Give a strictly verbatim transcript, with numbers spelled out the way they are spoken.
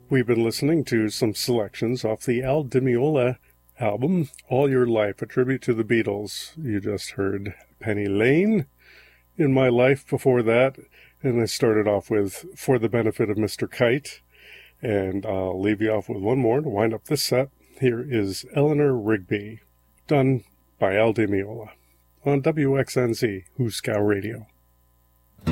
We've been listening to some selections off the Al Di Meola album, All Your Life, a tribute to the Beatles. You just heard Penny Lane, In My Life before that, and I started off with For the Benefit of Mister Kite, and I'll leave you off with one more to wind up this set. Here is Eleanor Rigby, done by Al Di Meola on W X N Z, Huskow Radio.